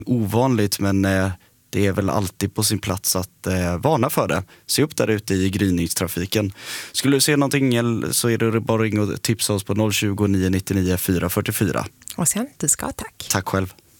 ovanligt, men det är väl alltid på sin plats att varna för det. Se upp där ute i gryningstrafiken. Skulle du se någonting så är det bara att ringa och tipsa oss på 020 999 444. Och sen, du ska tack. Tack själv.